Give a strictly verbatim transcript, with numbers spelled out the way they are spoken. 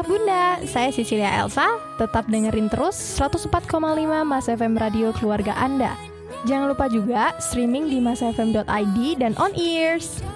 Bunda, saya Cecilia Elsa. Tetap dengerin terus seratus empat koma lima Mas F M Radio Keluarga Anda. Jangan lupa juga streaming di masfm dot i d dan on ears.